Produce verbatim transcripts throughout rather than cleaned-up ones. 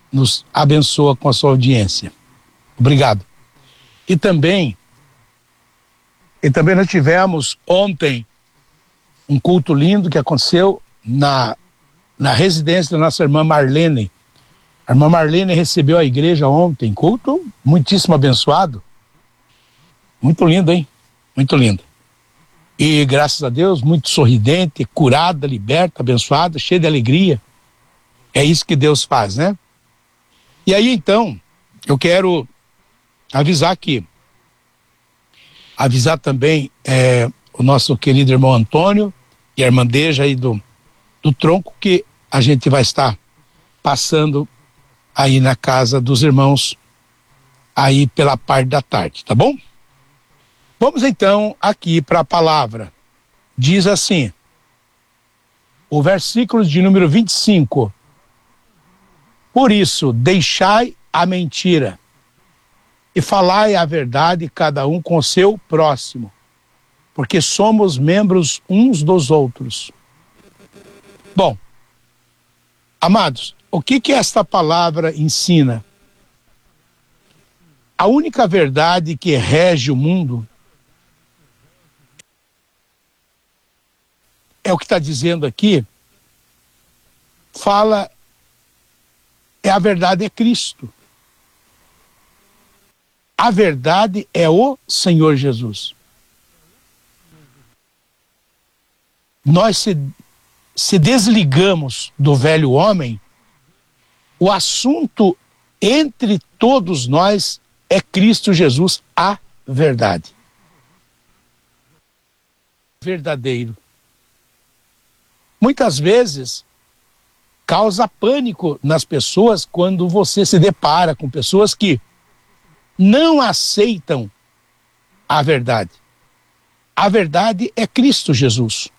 nos abençoa com a sua audiência. Obrigado. E também, e também nós tivemos ontem um culto lindo que aconteceu na, na residência da nossa irmã Marlene. A irmã Marlene recebeu a igreja ontem, culto muitíssimo abençoado. Muito lindo, hein? Muito lindo. E graças a Deus, muito sorridente, curada, liberta, abençoada, cheia de alegria. É isso que Deus faz, né? E aí então, eu quero avisar aqui, avisar também é, o nosso querido irmão Antônio e a irmã Deja aí do, do tronco, que a gente vai estar passando aí na casa dos irmãos aí pela parte da tarde, tá bom? Vamos então aqui para a palavra. Diz assim, o versículo de número vinte e cinco. Por isso, deixai a mentira e falai a verdade cada um com o seu próximo, porque somos membros uns dos outros. Bom, amados, o que que esta palavra ensina? A única verdade que rege o mundo é o que está dizendo aqui, fala, é a verdade é Cristo. A verdade é o Senhor Jesus. Nós se, se desligamos do velho homem, o assunto entre todos nós é Cristo Jesus, a verdade. Verdadeiro. Muitas vezes causa pânico nas pessoas quando você se depara com pessoas que não aceitam a verdade. A verdade é Cristo Jesus.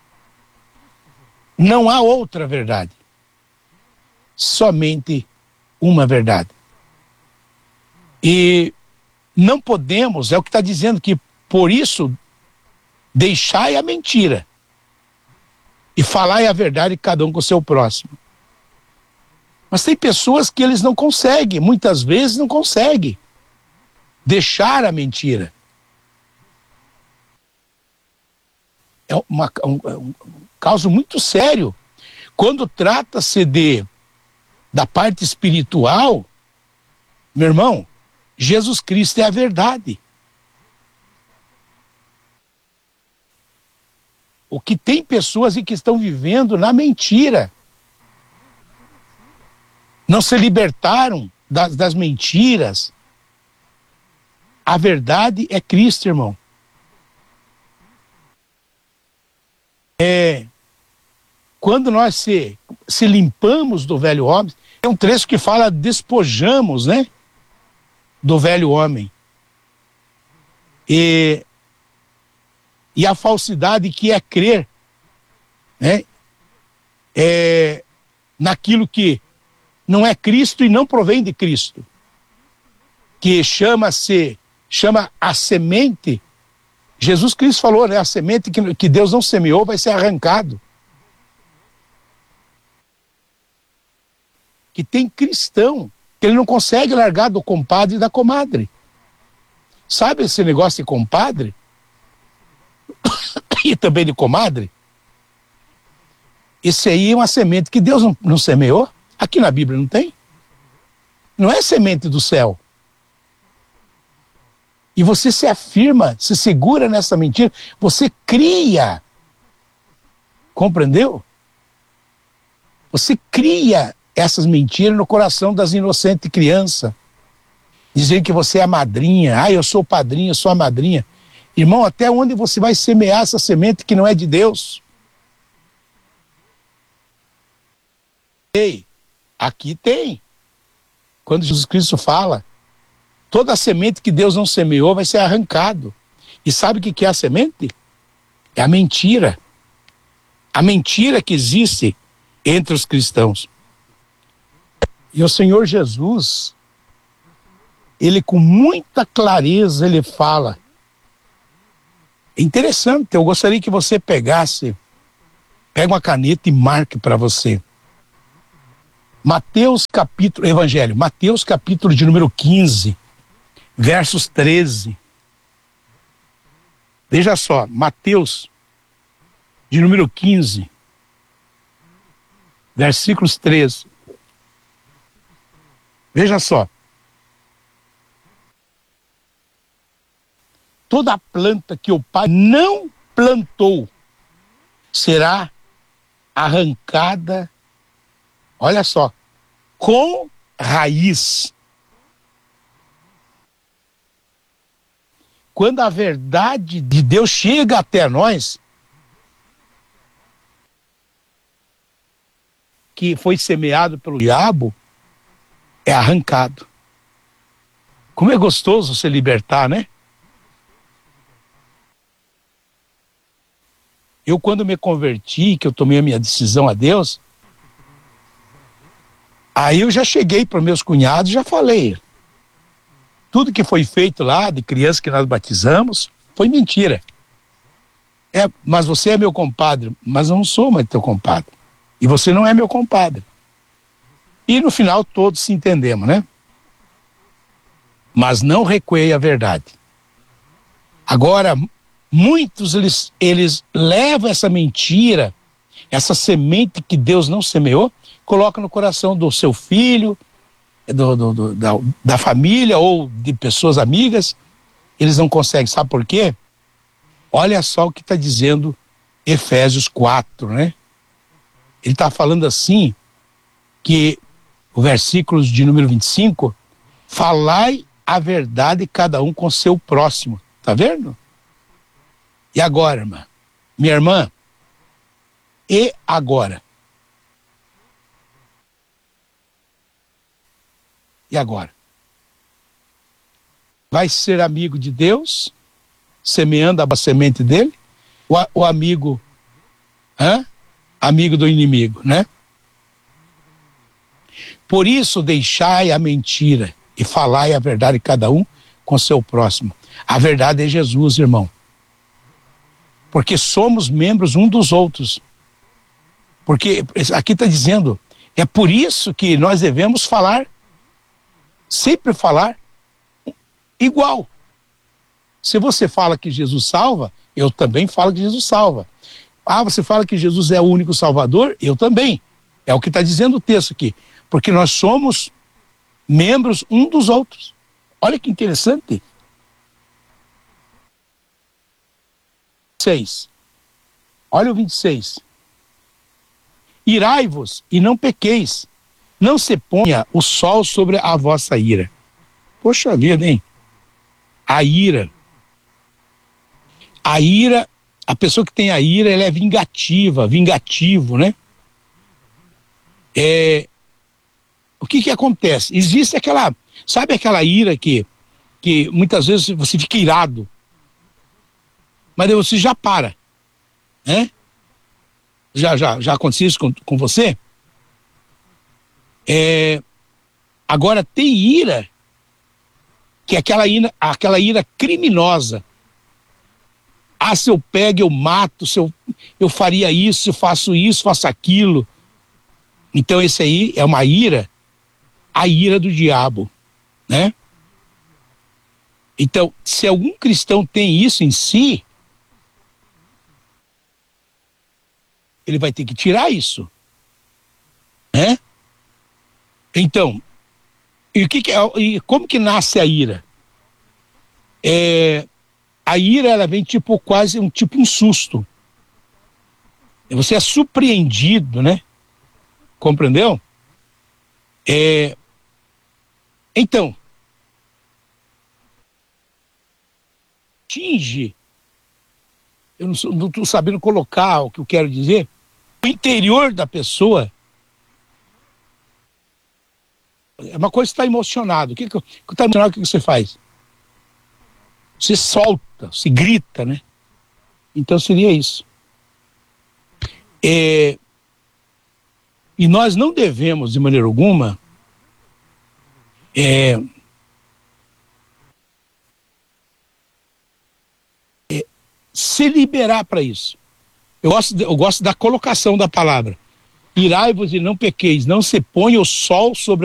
Não há outra verdade. Somente uma verdade. E não podemos, é o que está dizendo, que por isso deixai a mentira e falai a verdade cada um com o seu próximo. Mas tem pessoas que eles não conseguem, muitas vezes não conseguem deixar a mentira. É uma, um, um caso muito sério. Quando trata-se de da parte espiritual, meu irmão, Jesus Cristo é a verdade. O que tem pessoas que estão vivendo na mentira. Não se libertaram das, das mentiras. A verdade é Cristo, irmão. É, quando nós se, se limpamos do velho homem, tem um trecho que fala despojamos, né? Do velho homem. E, e a falsidade que é crer, né? É, naquilo que não é Cristo e não provém de Cristo. Que chama-se, chama a semente. Jesus Cristo falou, né? A semente que, que Deus não semeou vai ser arrancado. Que tem cristão que ele não consegue largar do compadre e da comadre. Sabe esse negócio de compadre? E também de comadre? Esse aí é uma semente que Deus não, não semeou. Aqui na Bíblia não tem. Não é semente do céu. E você se afirma, se segura nessa mentira, você cria. Compreendeu? Você cria essas mentiras no coração das inocentes crianças. Dizendo que você é a madrinha. Ah, eu sou o padrinho, eu sou a madrinha. Irmão, até onde você vai semear essa semente que não é de Deus? Ei, aqui tem. Quando Jesus Cristo fala, toda a semente que Deus não semeou vai ser arrancado. E sabe o que é a semente? É a mentira. A mentira que existe entre os cristãos. E o Senhor Jesus, ele com muita clareza, ele fala. É interessante, eu gostaria que você pegasse, pega uma caneta e marque para você. Mateus capítulo, Evangelho, Mateus capítulo de número quinze, versos treze. Veja só, Mateus de número quinze, versículos treze. Veja só. Toda planta que o Pai não plantou será arrancada, olha só, com raiz. Quando a verdade de Deus chega até nós, que foi semeado pelo diabo, é arrancado. Como é gostoso se libertar, né? Eu, quando me converti, que eu tomei a minha decisão a Deus, aí eu já cheguei para meus cunhados e já falei, tudo que foi feito lá, de criança que nós batizamos, foi mentira. É, mas você é meu compadre, mas eu não sou mais teu compadre. E você não é meu compadre. E no final todos se entendemos, né? Mas não recuei a verdade. Agora, muitos eles, eles levam essa mentira, essa semente que Deus não semeou, colocam no coração do seu filho, do, do, do, da, da família ou de pessoas amigas. Eles não conseguem, sabe por quê? Olha só o que está dizendo Efésios quatro, né? Ele está falando assim, que o versículo de número vinte e cinco, falai a verdade cada um com seu próximo. Tá vendo? E agora, irmã? Minha irmã? E agora? E agora? Vai ser amigo de Deus, semeando a semente dele? O, o amigo, hã? Amigo do inimigo, né? Por isso deixai a mentira e falai a verdade cada um com seu próximo. A verdade é Jesus, irmão. Porque somos membros um dos outros. Porque aqui está dizendo, é por isso que nós devemos falar, sempre falar igual. Se você fala que Jesus salva, eu também falo que Jesus salva. Ah, você fala que Jesus é o único Salvador? Eu também. É o que está dizendo o texto aqui. Porque nós somos membros um dos outros. Olha que interessante. seis. Olha o vinte e seis. Irai-vos e não pequeis. Não se ponha o sol sobre a vossa ira. Poxa vida, hein? A ira. A ira, a pessoa que tem a ira, ela é vingativa, vingativo, né? É, o que que acontece? Existe aquela, sabe aquela ira que, que muitas vezes você fica irado, mas daí você já para, né? Já, já, já aconteceu isso com, com você? É, agora tem ira, que é aquela ira, aquela ira criminosa. Ah, se eu pego, eu mato, se eu, eu faria isso, eu faço isso, faço aquilo. Então esse aí é uma ira, a ira do diabo, né? Então, se algum cristão tem isso em si, ele vai ter que tirar isso, né? Então, e o que, que é, e como que nasce a ira? É, a ira, ela vem tipo quase um tipo um susto. Você é surpreendido, né? Compreendeu? É, então, atinge, eu não estou sabendo colocar o que eu quero dizer, o interior da pessoa. É uma coisa que está emocionado. O que que está emocionado, o que, que você faz? Você solta, você grita, né? Então seria isso. É, e nós não devemos, de maneira alguma, é, é, se liberar para isso. Eu gosto, de, eu gosto da colocação da palavra. irai-vos e não pequeis, não se ponha o sol sobre